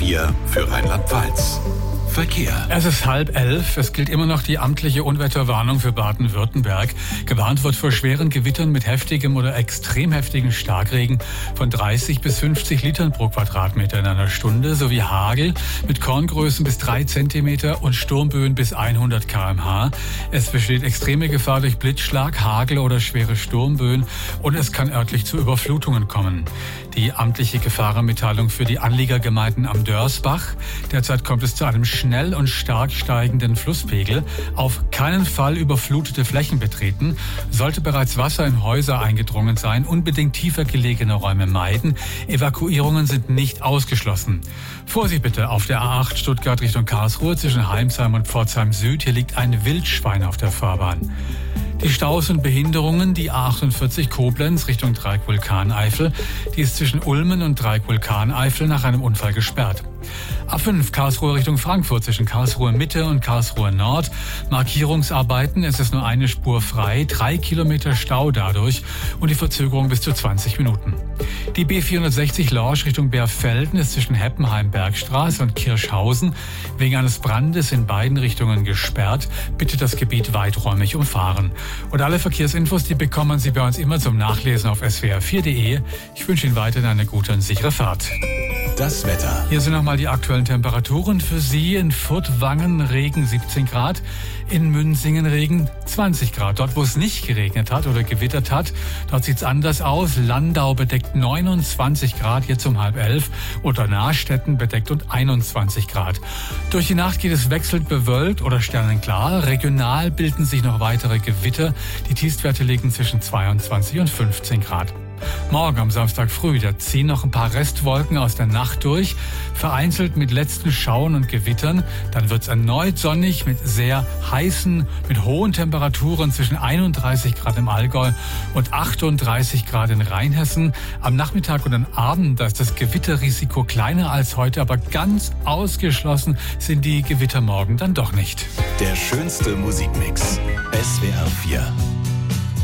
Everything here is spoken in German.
4 für Rheinland-Pfalz. Verkehr. Es ist 10:30. Es gilt immer noch die amtliche Unwetterwarnung für Baden-Württemberg. Gewarnt wird vor schweren Gewittern mit heftigem oder extrem heftigen Starkregen von 30 bis 50 Litern pro Quadratmeter in einer Stunde sowie Hagel mit Korngrößen bis 3 Zentimeter und Sturmböen bis 100 km/h. Es besteht extreme Gefahr durch Blitzschlag, Hagel oder schwere Sturmböen und es kann örtlich zu Überflutungen kommen. Die amtliche Gefahrenmitteilung für die Anliegergemeinden am Dörsbach. Derzeit kommt es zu einem schnell und stark steigenden Flusspegel. Auf keinen Fall überflutete Flächen betreten. Sollte bereits Wasser in Häuser eingedrungen sein, unbedingt tiefer gelegene Räume meiden. Evakuierungen sind nicht ausgeschlossen. Vorsicht bitte auf der A8 Stuttgart Richtung Karlsruhe zwischen Heimsheim und Pforzheim Süd. Hier liegt ein Wildschwein auf der Fahrbahn. Die Staus und Behinderungen, die A48 Koblenz Richtung Dreieck-Vulkaneifel, die ist zwischen Ulmen und Dreieck-Vulkaneifel nach einem Unfall gesperrt. A5 Karlsruhe Richtung Frankfurt zwischen Karlsruhe Mitte und Karlsruhe Nord. Markierungsarbeiten, es ist nur eine Spur frei, 3 Kilometer Stau dadurch und die Verzögerung bis zu 20 Minuten. Die B460 Lorsch Richtung Bärfelden ist zwischen Heppenheim-Bergstraße und Kirschhausen wegen eines Brandes in beiden Richtungen gesperrt. Bitte das Gebiet weiträumig umfahren. Und alle Verkehrsinfos, die bekommen Sie bei uns immer zum Nachlesen auf swr4.de. Ich wünsche Ihnen weiterhin eine gute und sichere Fahrt. Das Wetter. Hier sind nochmal die aktuellen Temperaturen für Sie. In Furtwangen Regen 17 Grad, in Münsingen Regen 20 Grad. Dort, wo es nicht geregnet hat oder gewittert hat, dort sieht es anders aus. Landau bedeckt 29 Grad, jetzt um 10:30. Oder Nahstetten bedeckt und 21 Grad. Durch die Nacht geht es wechselnd bewölkt oder sternenklar. Regional bilden sich noch weitere Gewitter. Die Tiefstwerte liegen zwischen 22 und 15 Grad. Morgen am Samstag früh, da ziehen noch ein paar Restwolken aus der Nacht durch, vereinzelt mit letzten Schauern und Gewittern. Dann wird es erneut sonnig mit sehr heißen, mit hohen Temperaturen zwischen 31 Grad im Allgäu und 38 Grad in Rheinhessen. Am Nachmittag und am Abend, da ist das Gewitterrisiko kleiner als heute, aber ganz ausgeschlossen sind die Gewitter morgen dann doch nicht. Der schönste Musikmix. SWR 4.